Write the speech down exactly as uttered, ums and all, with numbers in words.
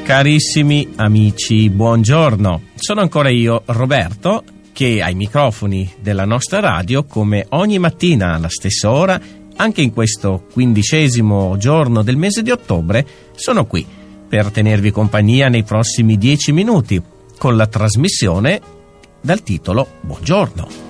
Carissimi amici, buongiorno. Sono ancora io, Roberto, che ai microfoni della nostra radio, come ogni mattina alla stessa ora, anche in questo quindicesimo giorno del mese di ottobre, sono qui per tenervi compagnia nei prossimi dieci minuti con la trasmissione dal titolo Buongiorno.